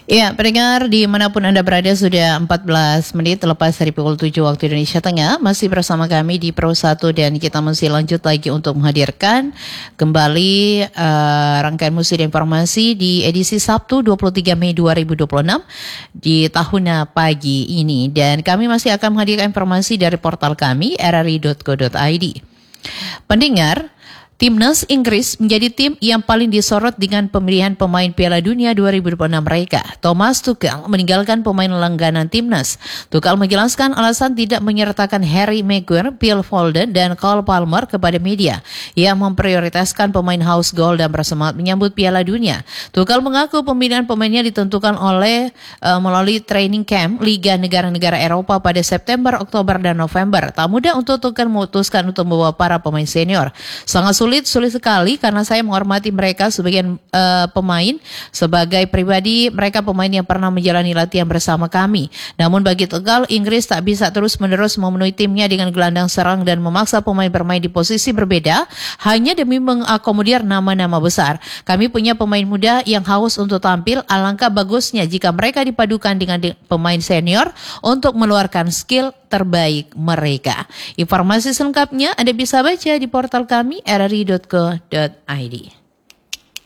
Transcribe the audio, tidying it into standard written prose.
Ya, pendengar dimanapun Anda berada sudah 14 menit lepas dari pukul 7 waktu Indonesia Tengah. Masih bersama kami di Pro 1 dan kita masih lanjut lagi untuk menghadirkan kembali rangkaian musik dan informasi di edisi Sabtu 23 Mei 2026 di tahun pagi ini. Dan kami masih akan menghadirkan informasi dari portal kami rri.co.id. Pendengar, Timnas Inggris menjadi tim yang paling disorot dengan pemilihan pemain Piala Dunia 2026 mereka. Thomas Tuchel meninggalkan pemain langganan Timnas. Tuchel menjelaskan alasan tidak menyertakan Harry Maguire, Phil Foden, dan Cole Palmer kepada media. Ia memprioritaskan pemain house goal dan bersemangat menyambut Piala Dunia. Tuchel mengaku pemilihan pemainnya ditentukan melalui training camp Liga Negara-Negara Eropa pada September, Oktober, dan November. Tak mudah untuk Tuchel memutuskan untuk membawa para pemain senior. Sangat sulit sekali karena saya menghormati mereka sebagian pemain. Sebagai pribadi, mereka pemain yang pernah menjalani latihan bersama kami. Namun bagi Tuchel, Inggris tak bisa terus-menerus memenuhi timnya dengan gelandang serang dan memaksa pemain bermain di posisi berbeda hanya demi mengakomodir nama-nama besar. Kami punya pemain muda yang haus untuk tampil. Alangkah bagusnya jika mereka dipadukan dengan pemain senior untuk meluarkan skill terbaik mereka. Informasi selengkapnya Anda bisa baca di portal kami rri.co.id.